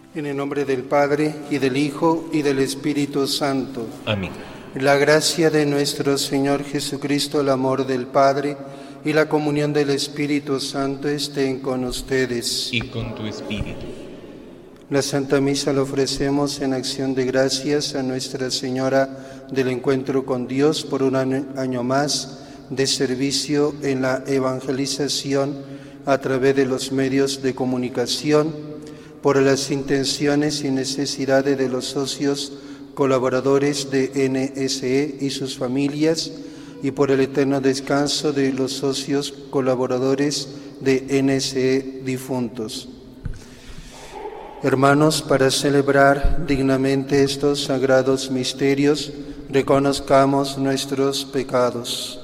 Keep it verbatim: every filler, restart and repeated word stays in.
En el nombre del Padre, y del Hijo, y del Espíritu Santo. Amén. La gracia de nuestro Señor Jesucristo, el amor del Padre, y la comunión del Espíritu Santo estén con ustedes. Y con tu espíritu. La Santa Misa la ofrecemos en acción de gracias a Nuestra Señora del Encuentro con Dios por un año más de servicio en la evangelización a través de los medios de comunicación, por las intenciones y necesidades de los socios colaboradores de N S E y sus familias, y por el eterno descanso de los socios colaboradores de N S E difuntos. Hermanos, para celebrar dignamente estos sagrados misterios, reconozcamos nuestros pecados.